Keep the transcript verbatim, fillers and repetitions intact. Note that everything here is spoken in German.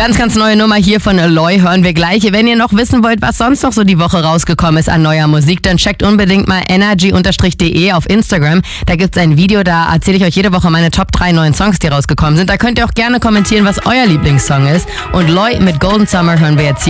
Ganz, ganz neue Nummer hier von Aloy hören wir gleich. Wenn ihr noch wissen wollt, was sonst noch so die Woche rausgekommen ist an neuer Musik, dann checkt unbedingt mal energy de auf Instagram. Da gibt's ein Video, da erzähle ich euch jede Woche meine Top drei neuen Songs, die rausgekommen sind. Da könnt ihr auch gerne kommentieren, was euer Lieblingssong ist. Und Loy mit Golden Summer hören wir jetzt hier.